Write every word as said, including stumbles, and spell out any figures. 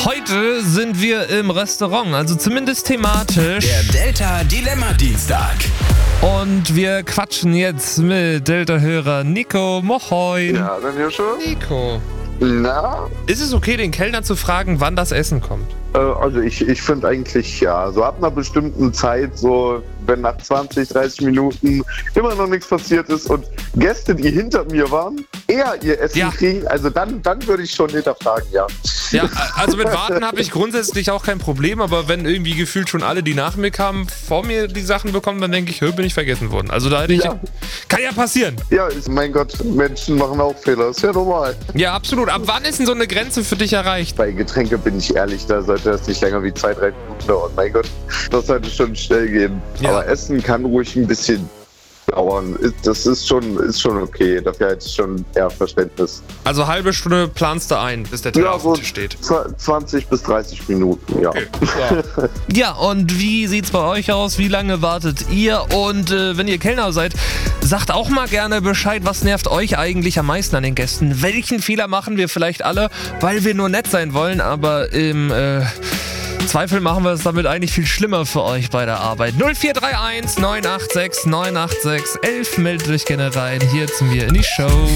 Heute sind wir im Restaurant, also zumindest thematisch. Der Delta Dilemma Dienstag. Und wir quatschen jetzt mit Delta-Hörer Nico. Moin. Ja, dann hier schon. Nico. Na? Ist es okay, den Kellner zu fragen, wann das Essen kommt? Äh, also ich, ich finde eigentlich ja, so ab einer bestimmten Zeit, so wenn nach zwanzig, dreißig Minuten immer noch nichts passiert ist und Gäste, die hinter mir waren, eher ihr Essen Ja. kriegen, also dann, dann würde ich schon hinterfragen, ja. Ja, also mit Warten habe ich grundsätzlich auch kein Problem, aber wenn irgendwie gefühlt schon alle, die nach mir kamen, vor mir die Sachen bekommen, dann denke ich, hö, bin ich vergessen worden. Also da hätte ich... Ja. Kann ja passieren. Ja, ist, mein Gott, Menschen machen auch Fehler, ist ja normal. Ja, absolut. Ab wann ist denn so eine Grenze für dich erreicht? Bei Getränke bin ich ehrlich, da sollte das nicht länger wie zwei, drei Minuten dauern. Mein Gott, das sollte schon schnell gehen. Ja. Aber Essen kann ruhig ein bisschen dauern. Das ist schon, ist schon okay. Dafür hätte ich schon eher Verständnis. Also halbe Stunde planst du ein, bis der Teller Ja, auf so dem Tisch steht. zwanzig bis dreißig Minuten, ja. Okay. Ja. Ja, und wie sieht's bei euch aus? Wie lange wartet ihr? Und äh, wenn ihr Kellner seid, sagt auch mal gerne Bescheid, was nervt euch eigentlich am meisten an den Gästen? Welchen Fehler machen wir vielleicht alle, weil wir nur nett sein wollen, aber im äh, Zweifel machen wir es damit eigentlich viel schlimmer für euch bei der Arbeit. null vier drei eins neun acht sechs neun acht sechs eins eins, meldet euch gerne rein hier zu mir in die Show.